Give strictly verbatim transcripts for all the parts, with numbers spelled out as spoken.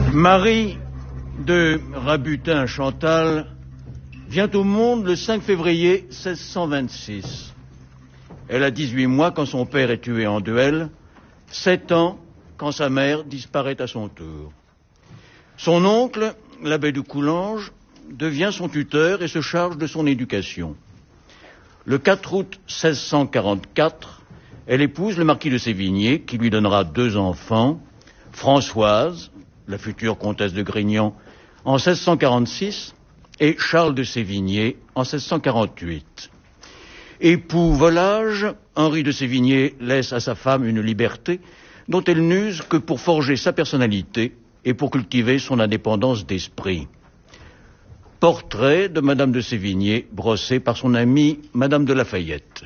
Marie de Rabutin-Chantal vient au monde le cinq février seize cent vingt-six. Elle a dix-huit mois quand son père est tué en duel, sept ans quand sa mère disparaît à son tour. Son oncle, l'abbé de Coulanges, devient son tuteur et se charge de son éducation. Le quatre août seize cent quarante-quatre, elle épouse le marquis de Sévigné, qui lui donnera deux enfants, Françoise, la future comtesse de Grignan, en seize cent quarante-six, et Charles de Sévigné en seize cent quarante-huit. Époux volage, Henri de Sévigné laisse à sa femme une liberté dont elle n'use que pour forger sa personnalité et pour cultiver son indépendance d'esprit. Portrait de Madame de Sévigné, brossé par son amie Madame de Lafayette.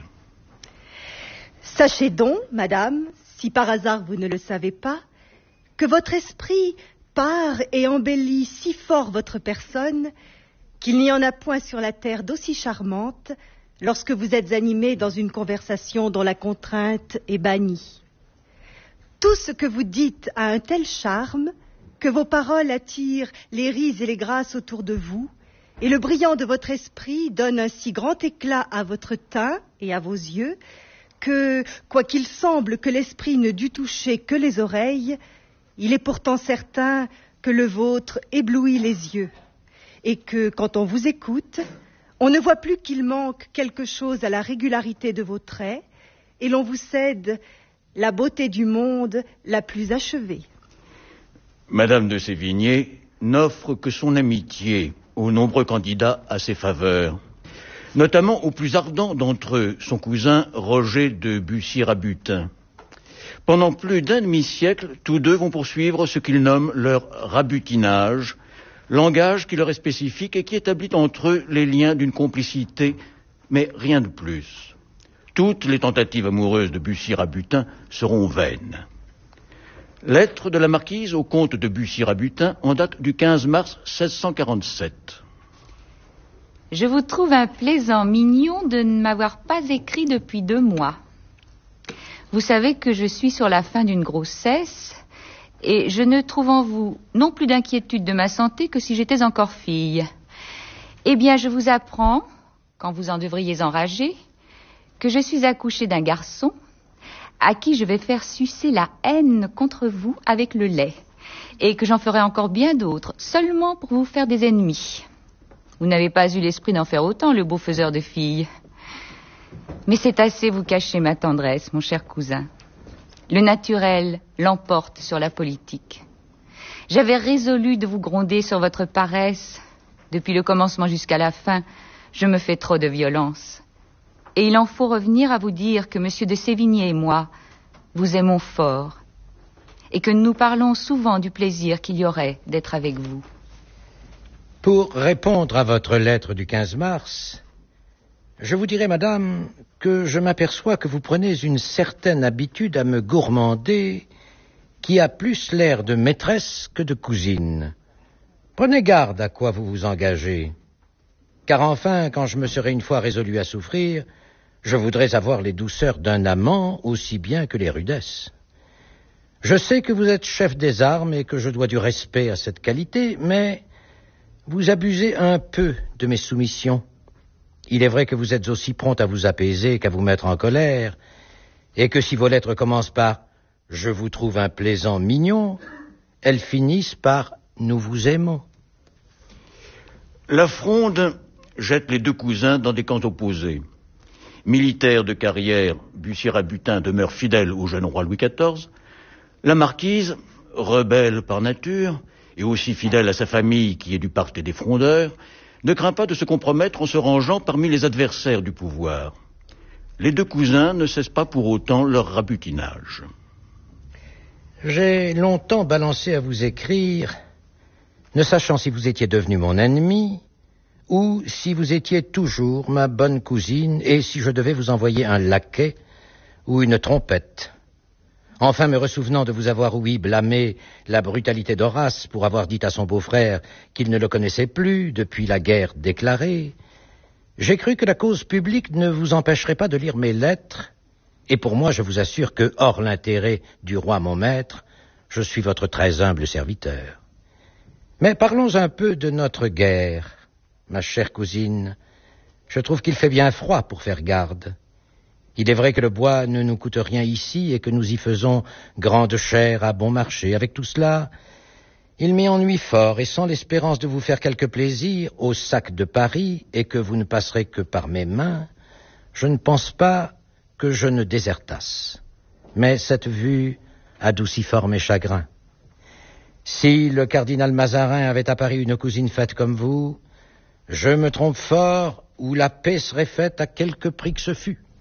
Sachez donc, Madame, si par hasard vous ne le savez pas, que votre esprit part et embellit si fort votre personne qu'il n'y en a point sur la terre d'aussi charmante lorsque vous êtes animé dans une conversation dont la contrainte est bannie. Tout ce que vous dites a un tel charme que vos paroles attirent les ris et les grâces autour de vous, et le brillant de votre esprit donne un si grand éclat à votre teint et à vos yeux que, quoiqu'il semble que l'esprit ne dût toucher que les oreilles, il est pourtant certain que le vôtre éblouit les yeux, et que, quand on vous écoute, on ne voit plus qu'il manque quelque chose à la régularité de vos traits, et l'on vous cède la beauté du monde la plus achevée. Madame de Sévigné n'offre que son amitié aux nombreux candidats à ses faveurs, notamment au plus ardent d'entre eux, son cousin Roger de Bussy-Rabutin. Pendant plus d'un demi-siècle, tous deux vont poursuivre ce qu'ils nomment leur rabutinage, langage qui leur est spécifique et qui établit entre eux les liens d'une complicité, mais rien de plus. Toutes les tentatives amoureuses de Bussy-Rabutin seront vaines. Lettre de la marquise au comte de Bussy-Rabutin en date du quinze mars seize cent quarante-sept. Je vous trouve un plaisant mignon de ne m'avoir pas écrit depuis deux mois. Vous savez que je suis sur la fin d'une grossesse et je ne trouve en vous non plus d'inquiétude de ma santé que si j'étais encore fille. Eh bien, je vous apprends, quand vous en devriez enrager, que je suis accouchée d'un garçon à qui je vais faire sucer la haine contre vous avec le lait, et que j'en ferai encore bien d'autres, seulement pour vous faire des ennemis. Vous n'avez pas eu l'esprit d'en faire autant, le beau faiseur de filles. Mais c'est assez vous cacher ma tendresse, mon cher cousin. Le naturel l'emporte sur la politique. J'avais résolu de vous gronder sur votre paresse. Depuis le commencement jusqu'à la fin, je me fais trop de violence. Et il en faut revenir à vous dire que Monsieur de Sévigné et moi, vous aimons fort, et que nous parlons souvent du plaisir qu'il y aurait d'être avec vous. Pour répondre à votre lettre du quinze mars, je vous dirai, madame, que je m'aperçois que vous prenez une certaine habitude à me gourmander qui a plus l'air de maîtresse que de cousine. Prenez garde à quoi vous vous engagez, car enfin, quand je me serai une fois résolu à souffrir, je voudrais avoir les douceurs d'un amant aussi bien que les rudesses. Je sais que vous êtes chef des armes et que je dois du respect à cette qualité, mais vous abusez un peu de mes soumissions. Il est vrai que vous êtes aussi prompt à vous apaiser qu'à vous mettre en colère, et que si vos lettres commencent par « Je vous trouve un plaisant mignon », elles finissent par « Nous vous aimons ». La Fronde jette les deux cousins dans des camps opposés. Militaire de carrière, Bussy-Rabutin demeure fidèle au jeune roi Louis quatorze. La marquise, rebelle par nature, et aussi fidèle à sa famille qui est du parti des frondeurs, ne craint pas de se compromettre en se rangeant parmi les adversaires du pouvoir. Les deux cousins ne cessent pas pour autant leur rabutinage. J'ai longtemps balancé à vous écrire, ne sachant si vous étiez devenu mon ennemi, ou si vous étiez toujours ma bonne cousine, et si je devais vous envoyer un laquais ou une trompette. Enfin, me ressouvenant de vous avoir ouï blâmer la brutalité d'Horace pour avoir dit à son beau-frère qu'il ne le connaissait plus depuis la guerre déclarée, j'ai cru que la cause publique ne vous empêcherait pas de lire mes lettres, et pour moi, je vous assure que, hors l'intérêt du roi mon maître, je suis votre très humble serviteur. Mais parlons un peu de notre guerre, ma chère cousine. Je trouve qu'il fait bien froid pour faire garde. Il est vrai que le bois ne nous coûte rien ici et que nous y faisons grande chère à bon marché. Avec tout cela, il m'y ennuie fort, et sans l'espérance de vous faire quelque plaisir au sac de Paris et que vous ne passerez que par mes mains, je ne pense pas que je ne désertasse. Mais cette vue adoucit fort mes chagrins. Si le cardinal Mazarin avait à Paris une cousine faite comme vous, je me trompe fort, ou la paix serait faite à quelque prix que ce fût.